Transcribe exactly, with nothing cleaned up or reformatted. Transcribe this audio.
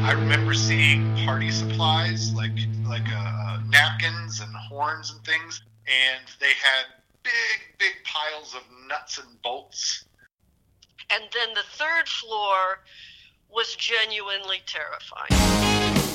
I remember seeing party supplies like like uh, uh, napkins and horns and things, and they had big, big piles of nuts and bolts. And then the third floor was genuinely terrifying.